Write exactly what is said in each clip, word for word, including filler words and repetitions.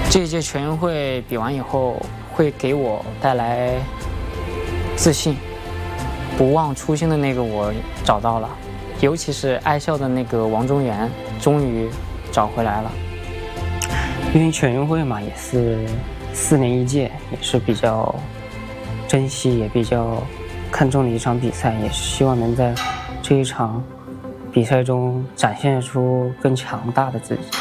这一届全运会比完以后，会给我带来自信，不忘初心的那个我找到了，尤其是爱校的那个王中原，终于找回来了。因为全运会嘛，也是四年一届，也是比较珍惜，也比较看重的一场比赛，也是希望能在这一场比赛中展现出更强大的自己。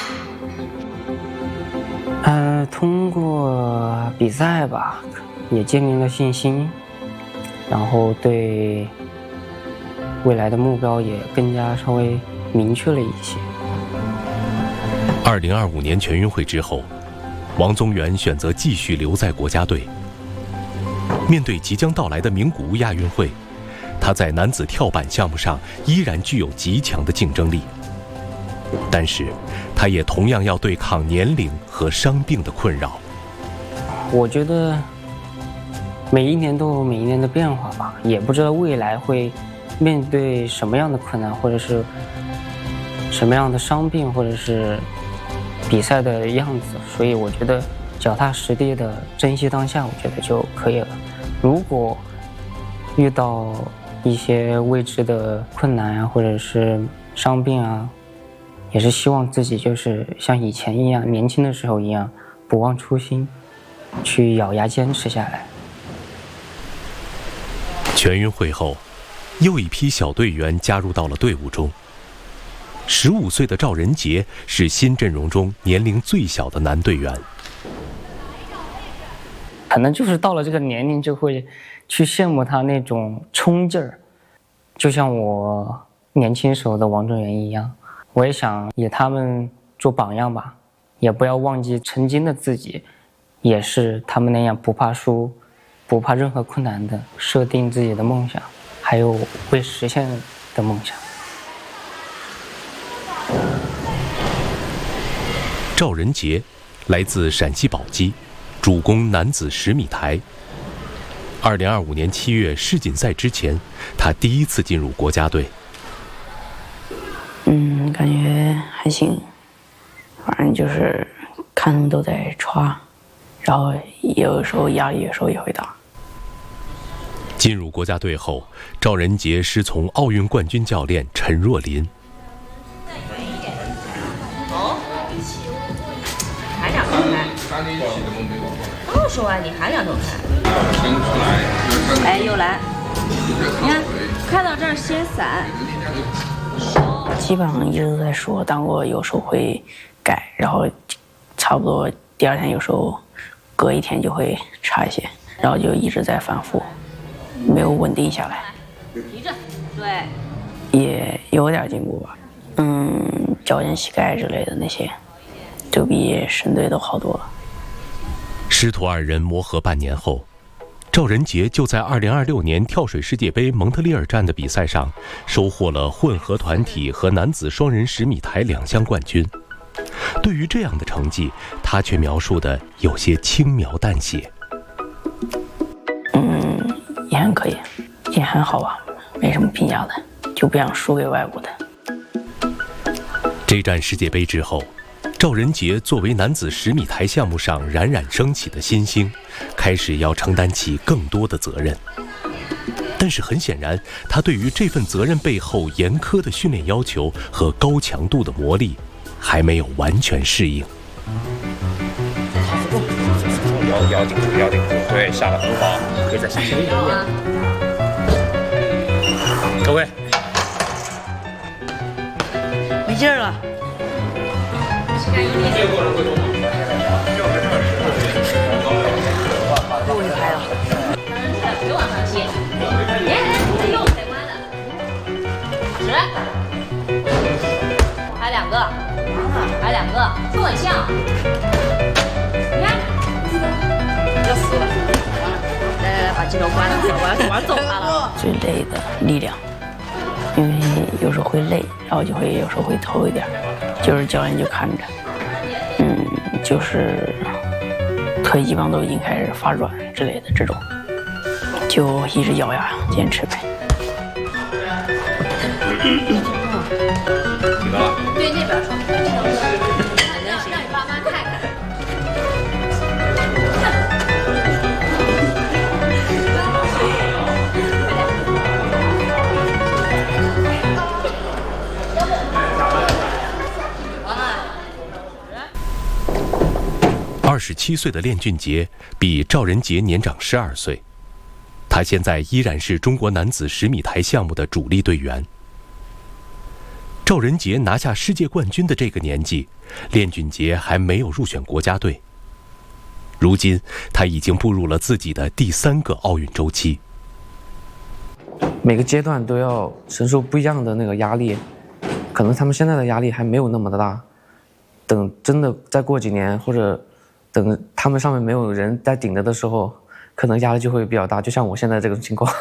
呃，通过比赛吧，也建立了信心，然后对未来的目标也更加稍微明确了一些。 二零二五年全运会之后，王宗源选择继续留在国家队。面对即将到来的名古屋亚运会，他在男子跳板项目上依然具有极强的竞争力，但是他也同样要对抗年龄和伤病的困扰。 我觉得每一年都有每一年的变化吧，也不知道未来会面对什么样的困难，或者是什么样的伤病，或者是比赛的样子，所以我觉得脚踏实地的珍惜当下，我觉得就可以了。如果遇到一些未知的困难啊，或者是伤病啊，也是希望自己就是像以前一样，年轻的时候一样，不忘初心，去咬牙坚持下来。 全运会后，又一批小队员加入到了队伍中。十五岁的赵仁杰是新阵容中年龄最小的男队员。 可能就是到了这个年龄，就会去羡慕他那种冲劲儿，就像我年轻时候的王中原一样。我也想以他们做榜样吧，也不要忘记曾经的自己，也是他们那样不怕输，不怕任何困难的设定自己的梦想，还有未实现的梦想。 赵仁杰来自陕西宝鸡，主攻男子十米台。二零二五年七月世锦赛之前，他第一次进入国家队。 嗯，感觉还行，反正就是看他们都在刷，然后有时候压力，有时候也会大。 进入国家队后，赵仁杰师从奥运冠军教练陈若琳。 还两头开，刚说完你还两头开，哎，又来，你看，开到这儿先散。 基本上一直都在说，但我有时候会改，然后差不多第二天有时候隔一天就会差一些，然后就一直在反复，没有稳定下来。 提着，对， 也有点进步吧，嗯，脚尖膝盖之类的那些就比省队都好多了。 师徒二人磨合半年后，赵仁杰就在二零二六年跳水世界杯蒙特利尔站的比赛上收获了混合团体和男子双人十米台两项冠军。对于这样的成绩，他却描述的有些轻描淡写。 嗯，也还可以，也还好吧，没什么评价的，就不想输给外国的。 这站世界杯之后，赵仁杰作为男子十米台项目上冉冉升起的新星，开始要承担起更多的责任。但是很显然，他对于这份责任背后严苛的训练要求和高强度的磨砺，还没有完全适应。 腰腰顶住，腰顶住，对，下得很好，可以再下一点。各位， 没劲儿了。又一拍了，别往上贴，别人又开关了，十，还两个，还两个，坐很像，你看，要死了，来来来，把镜头关了，我要我要揍他了。 最累的力量，因为有时候会累，然后就会有时候会头一点，就是教练就看着，嗯，就是腿基本上都已经开始发软之类的这种，就一直咬牙坚持呗。 对那边说，让让你爸妈看看。 二十七岁的练俊杰比赵仁杰年长十二岁，他现在依然是中国男子十米台项目的主力队员。赵仁杰拿下世界冠军的这个年纪，练俊杰还没有入选国家队。如今他已经步入了自己的第三个奥运周期。 每个阶段都要承受不一样的那个压力，可能他们现在的压力还没有那么的大，等真的再过几年，或者等他们上面没有人在顶着的时候，可能压力就会比较大，就像我现在这种情况。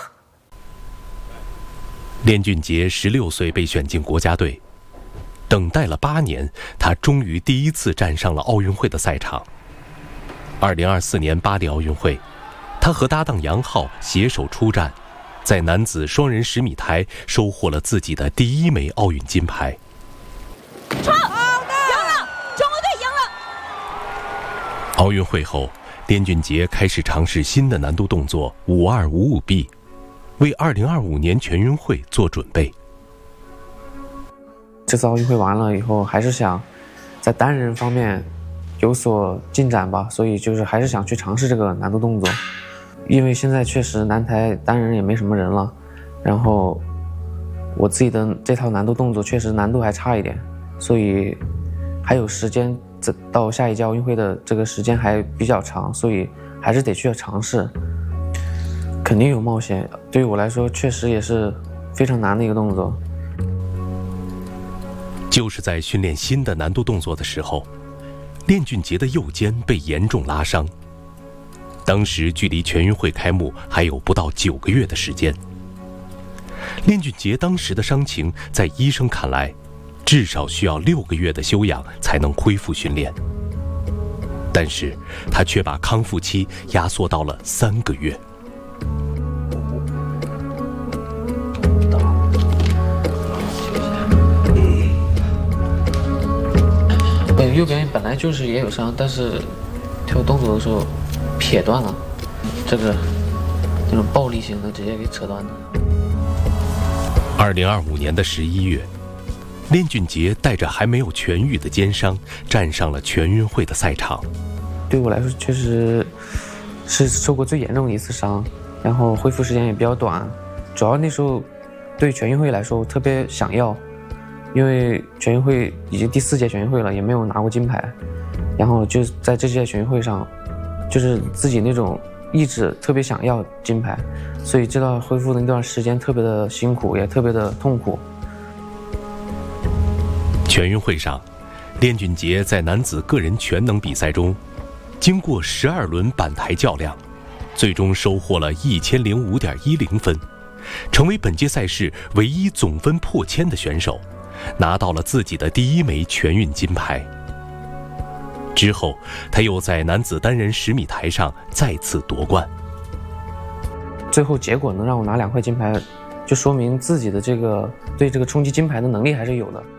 练俊杰十六岁被选进国家队，等待了八年，他终于第一次站上了奥运会的赛场。二零二四年巴黎奥运会，他和搭档杨昊携手出战，在男子双人十米台收获了自己的第一枚奥运金牌。 冲！赢了，中国队赢了！ 奥运会后，练俊杰开始尝试新的难度动作五二五五 B， 为二零二五年全运会做准备。 这次奥运会完了以后，还是想在单人方面有所进展吧，所以就是还是想去尝试这个难度动作，因为现在确实男台单人也没什么人了，然后我自己的这套难度动作确实难度还差一点，所以还有时间到下一届奥运会的这个时间还比较长，所以还是得去尝试，肯定有冒险，对于我来说确实也是非常难的一个动作。 就是在训练新的难度动作的时候，练俊杰的右肩被严重拉伤。当时距离全运会开幕还有不到九个月的时间。练俊杰当时的伤情，在医生看来，至少需要六个月的休养才能恢复训练。但是他却把康复期压缩到了三个月。 对，右边本来就是也有伤，但是跳动作的时候撇断了，这个那种暴力型的直接给扯断的。 二零二五年的十一月，练俊杰带着还没有痊愈的肩伤站上了全运会的赛场。 对我来说，确实是受过最严重的一次伤，然后恢复时间也比较短。主要那时候对全运会来说，我特别想要。因为全运会已经第四届全运会了，也没有拿过金牌，然后就在这届全运会上，就是自己那种意志特别想要金牌，所以这段恢复的那段时间特别的辛苦，也特别的痛苦。 全运会上，练俊杰在男子个人全能比赛中，经过十二轮板台较量，最终收获了一千零五点一零分，成为本届赛事唯一总分破千的选手。拿到了自己的第一枚全运金牌。之后，他又在男子单人十米台上再次夺冠。 最后结果能让我拿两块金牌，就说明自己的这个对这个冲击金牌的能力还是有的。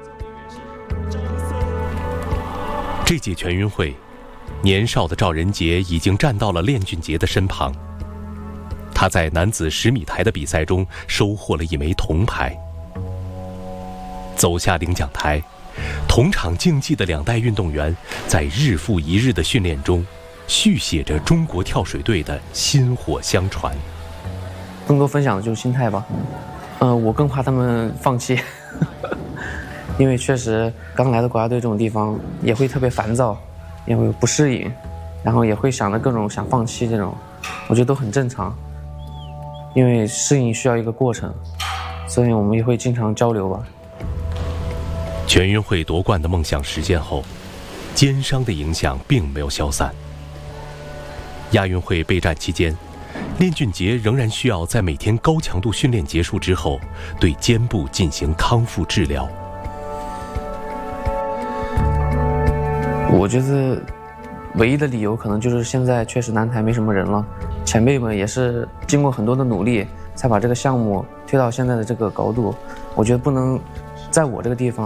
这届全运会，年少的赵仁杰已经站到了练俊杰的身旁。他在男子十米台的比赛中收获了一枚铜牌。走下领奖台，同场竞技的两代运动员在日复一日的训练中，续写着中国跳水队的薪火相传。 更多分享的就是心态吧，嗯、呃，我更怕他们放弃，因为确实刚来的国家队这种地方也会特别烦躁，也会不适应，然后也会想着各种想放弃这种，我觉得都很正常，因为适应需要一个过程，所以我们也会经常交流吧。 全运会夺冠的梦想实现后，肩伤的影响并没有消散。亚运会备战期间，练俊杰仍然需要在每天高强度训练结束之后，对肩部进行康复治疗。 我觉得唯一的理由可能就是现在确实男台没什么人了，前辈们也是经过很多的努力，才把这个项目推到现在的这个高度。我觉得不能在我这个地方